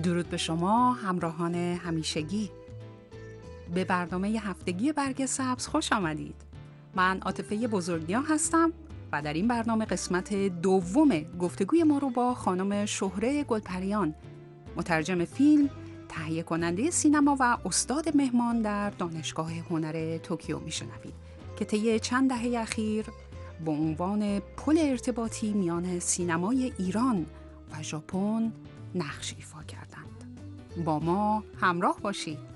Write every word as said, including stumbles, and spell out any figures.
درود به شما همراهان همیشگی. به برنامه هفتگی برگ سبز خوش آمدید. من عاطفه بزرگیان هستم و در این برنامه قسمت دوم گفتگوی ما رو با خانم شهره گلپریان، مترجم فیلم، تهیه کننده سینما و استاد مهمان در دانشگاه هنر توکیو میشنوید که طی چند دهه اخیر به عنوان پل ارتباطی میان سینمای ایران و ژاپن نقش ایفا کردند. با ما همراه باشید.